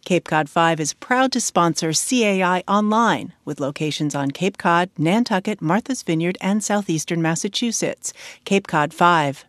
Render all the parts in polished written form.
Cape Cod 5 is proud to sponsor CAI Online, with locations on Cape Cod, Nantucket, Martha's Vineyard, and southeastern Massachusetts. Cape Cod 5.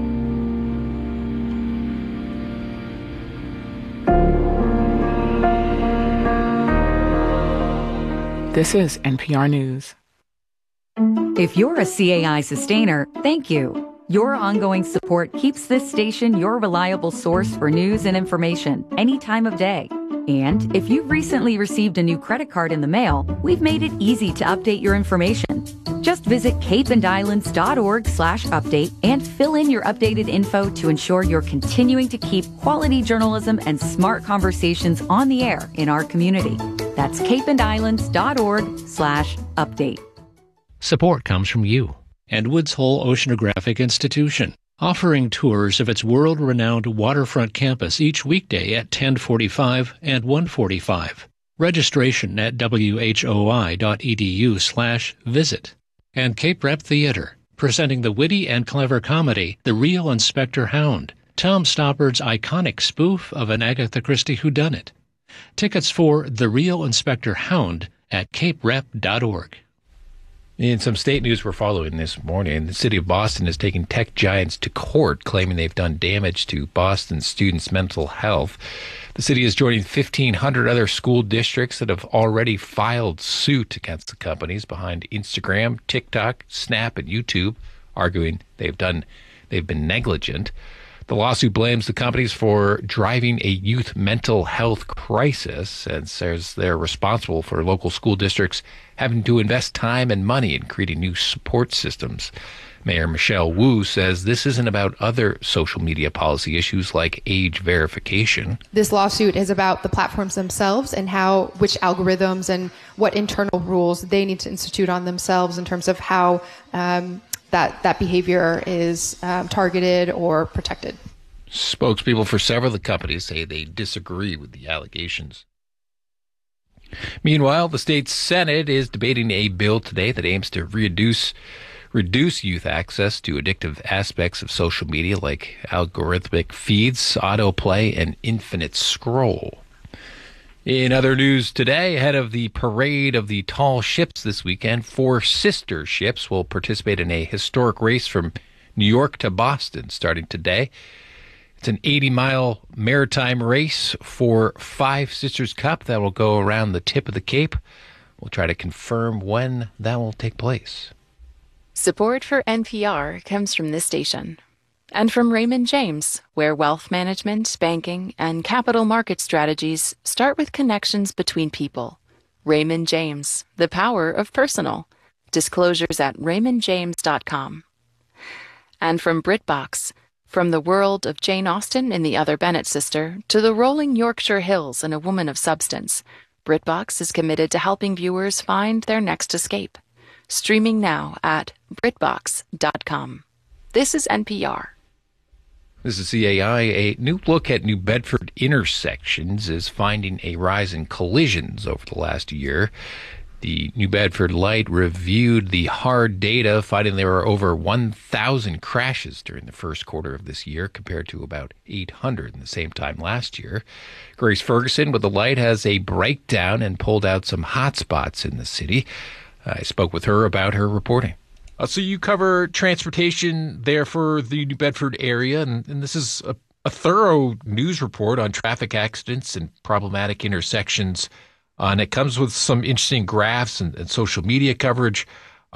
This is NPR News. If you're a CAI sustainer, thank you. Your ongoing support keeps this station your reliable source for news and information any time of day. And if you've recently received a new credit card in the mail, we've made it easy to update your information. Just visit capeandislands.org/update and fill in your updated info to ensure you're continuing to keep quality journalism and smart conversations on the air in our community. That's capeandislands.org/update. Support comes from you and Woods Hole Oceanographic Institution, offering tours of its world-renowned waterfront campus each weekday at 10:45 and 1:45. Registration at whoi.edu/visit. And Cape Rep Theater, presenting the witty and clever comedy The Real Inspector Hound, Tom Stoppard's iconic spoof of an Agatha Christie whodunit. Tickets for The Real Inspector Hound at caperep.org. In some state news we're following this morning, the city of Boston is taking tech giants to court, claiming they've done damage to Boston students' mental health. The city is joining 1,500 other school districts that have already filed suit against the companies behind Instagram, TikTok, Snap, and YouTube, arguing they've been negligent. The lawsuit blames the companies for driving a youth mental health crisis and says they're responsible for local school districts having to invest time and money in creating new support systems. Mayor Michelle Wu says this isn't about other social media policy issues like age verification. This lawsuit is about the platforms themselves and which algorithms and what internal rules they need to institute on themselves in terms of how that behavior is targeted or protected. Spokespeople for several of the companies say they disagree with the allegations. Meanwhile, the state Senate is debating a bill today that aims to reduce youth access to addictive aspects of social media like algorithmic feeds, autoplay, and infinite scroll. In other news today, ahead of the parade of the tall ships this weekend, 4 sister ships will participate in a historic race from New York to Boston starting today. It's an 80-mile maritime race for Five Sisters Cup that will go around the tip of the Cape. We'll try to confirm when that will take place. Support for NPR comes from this station and from Raymond James, where wealth management, banking, and capital market strategies start with connections between people. Raymond James, the power of personal. Disclosures at raymondjames.com. And from BritBox, from the world of Jane Austen in The Other Bennet Sister to the rolling Yorkshire Hills in A Woman of Substance, BritBox is committed to helping viewers find their next escape. Streaming now at BritBox.com. This is NPR. This is CAI. A new look at New Bedford intersections is finding a rise in collisions over the last year. The New Bedford Light reviewed the hard data, finding there were over 1,000 crashes during the first quarter of this year, compared to about 800 in the same time last year. Grace Ferguson with the Light has a breakdown and pulled out some hot spots in the city. I spoke with her about her reporting. So you cover transportation there for the New Bedford area, and this is a thorough news report on traffic accidents and problematic intersections. And it comes with some interesting graphs and social media coverage.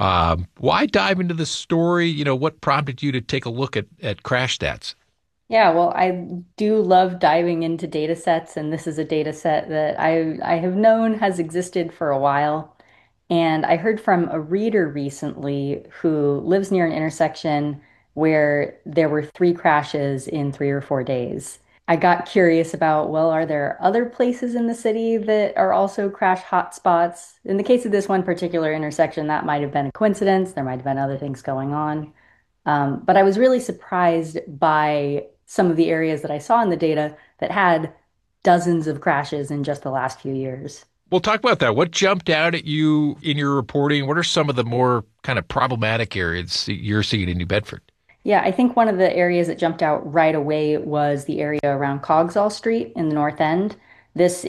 Why dive into this story? You know, what prompted you to take a look at crash stats? Yeah, well, I do love diving into data sets, and this is a data set that I have known has existed for a while. And I heard from a reader recently who lives near an intersection where there were 3 crashes in 3 or 4 days. I got curious about, well, are there other places in the city that are also crash hotspots? In the case of this one particular intersection, that might have been a coincidence. There might have been other things going on. But I was really surprised by some of the areas that I saw in the data that had dozens of crashes in just the last few years. Well, talk about that. What jumped out at you in your reporting? What are some of the more kind of problematic areas that you're seeing in New Bedford? Yeah, I think one of the areas that jumped out right away was the area around Coggeshall Street in the North End. This